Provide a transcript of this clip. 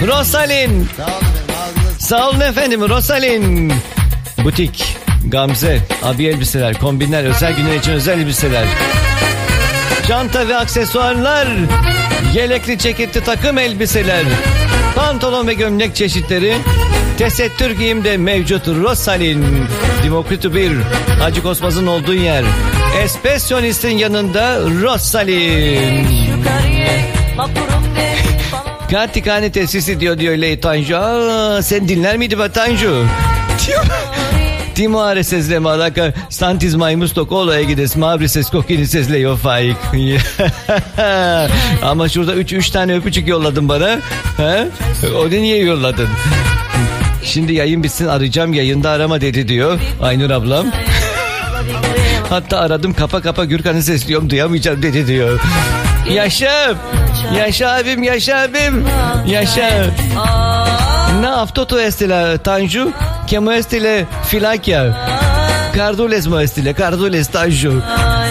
Rosalin. Sağ olun efendim Rosalin. Butik, Gamze, abi elbiseler, kombinler, özel günler için özel elbiseler. Çanta ve aksesuarlar, yelekli ceketli takım elbiseler, pantolon ve gömlek çeşitleri, tesettür giyimde mevcut. Rosalin, Dimokritu 1, Hacı Kosmaz'ın olduğu yer. Espressionist'in yanında Rosalin. Kağıthane tesisi diyor Ley Tanju. Sen dinler miydi be Tanju? Timo Aresezle malaka Stantiz Maymus Tokolo'ya gides Mavrises Kokinisesle Yofaik. Ama şurada 3 tane öpücük yolladın bana. Ha? Onu niye yolladın? Şimdi yayın bitsin arayacağım, yayında arama dedi diyor Aynur ablam. Hatta aradım, kapa Gürkan'ı sesliyorum, duyamayacağım dedi diyor. Yaşa abim, yaşa. Na aftoto estile Tanju, kemo estile filakya. Cardules mo estile, Cardules Tanju.